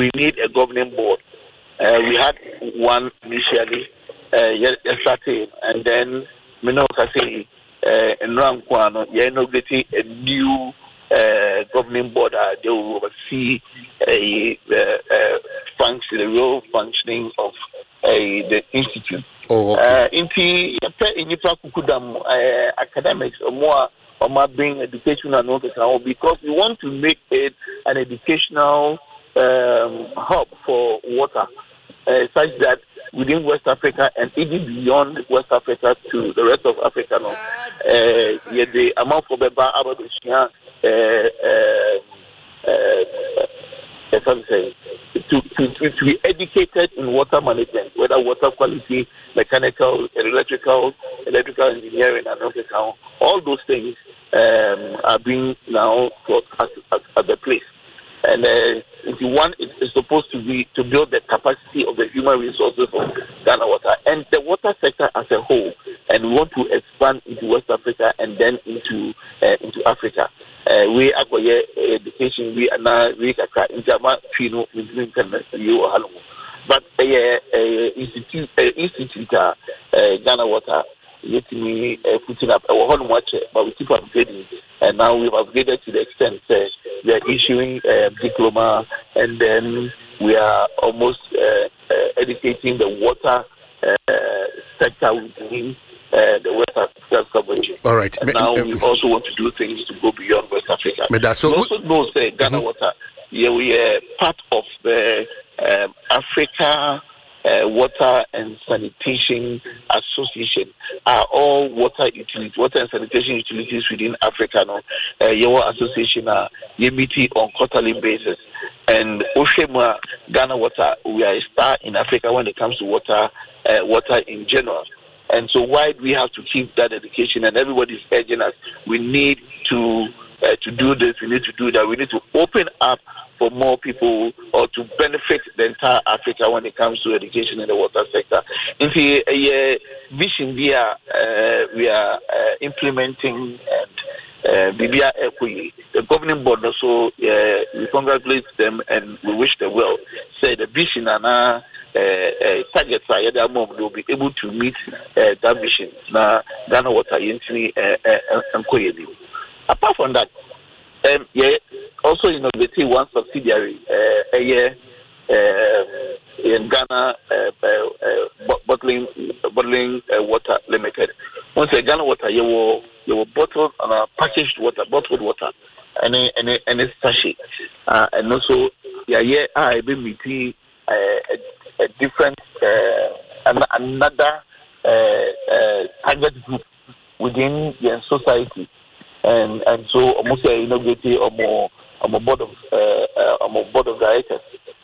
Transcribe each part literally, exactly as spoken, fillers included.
we need a governing board. Uh, we had one initially, uh, yesterday, and then Minoka say, in Ramquano, you're inaugurating a new uh, governing board. Uh, they will oversee a uh, uh, function, the real functioning of uh, the institute. Oh, okay. Uh, Inti, in uh, academics or more. Or might bring education and all because we want to make it an educational um, hub for water, uh, such that within West Africa and even beyond West Africa to the rest of Africa, no, uh, yeah, the amount for Beba Abadishia, to, to, to, to be educated in water management, whether water quality, mechanical, electrical, electrical engineering, and all, all those things um, are being now taught at, at, at the place. And uh, if you want, it is supposed to be to build the capacity of the human resources of Ghana Water and the water sector as a whole. And we want to expand into West Africa and then into uh, into Africa. Uh, we acquire education. We are now we are in Jama Fino but uh, uh, institute uh, institute uh, Ghana Water. Yet me uh, putting up a whole watch, but we keep upgrading, and now we've upgraded to the extent uh, we are issuing a diploma, and then we are almost uh, uh, educating the water uh, sector within uh, the West African sub-region. All right. And now we also want to do things to go beyond West Africa. But that's so we also know uh, Ghana mm-hmm. Water. Yeah, we are part of the um, Africa. Uh, Water and Sanitation Association are all water utilities, water and sanitation utilities within Africa. No, uh, your association are meeting on quarterly basis, and Oshema Ghana Water, we are a star in Africa when it comes to water, uh, water in general. And so, why do we have to keep that education? And everybody's urging us. We need to uh, to do this. We need to do that. We need to open up for more people or to benefit the entire Africa when it comes to education in the water sector. In the uh, vision we are, uh, we are uh, implementing and uh, the governing board also, uh, we congratulate them and we wish them well. Say the vision and uh, uh, targets are at that moment they will be able to meet uh, that vision. Now, Ghana Water, and apart from that, Um, yeah, also inaugurated one subsidiary uh, a year uh, in Ghana uh, uh, bottling bottling uh, water limited. Once a Ghana Water, you will you will bottled and uh, packaged water, bottled water, and and and it's sachet, uh, and also yeah yeah I been meeting uh, a, a different uh, another uh, uh, target group within the society. And and so almost inaugurated on more on a board of uh, uh, on a board of directors.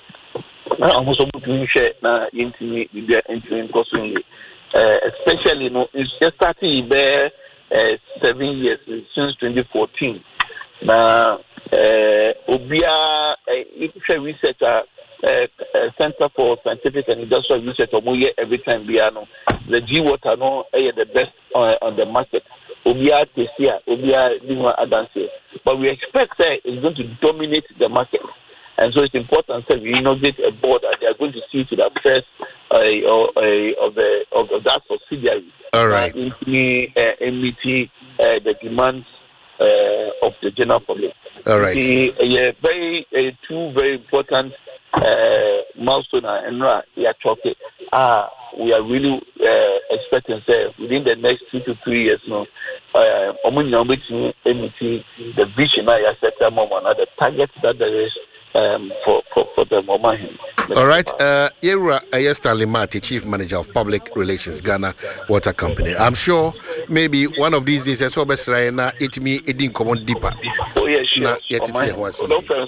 Almost almost to share na into the into costing, especially you know it's just starting there uh, seven years since twenty fourteen. Now, uh, Obia, if you research a uh, Center for Scientific and Industrial Research, Omoye every time Biano, the G Water no is the best on, on the market. Obia Tesia, Obia Lima Adanse. But we expect that it's going to dominate the market. And so it's important that we inaugurate a board that they are going to see to the best uh, uh, of the of, of that subsidiary. All right. Uh, meeting uh, meeting uh, the demands uh, of the general public. All right. The, uh, yeah, very uh, two very important uh, milestones and uh, we are talking. Ah, we are really uh, expecting say within the next two to three years, no, uh, the vision I set them on the target that there is um, for, for, for the moment. All right, uh, Yera uh, Stanley Marty, Chief Manager of Public Relations, Ghana Water Company. I'm sure maybe one of these days, I saw best right now, it me it didn't come on deeper. Oh, yes, sure. Yet it's here once.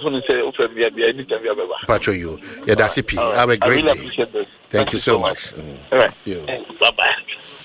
Patro you. Yeah, that's it. Have a great day. Thank, Thank you so much. much. Mm. All right. Yeah. Bye bye.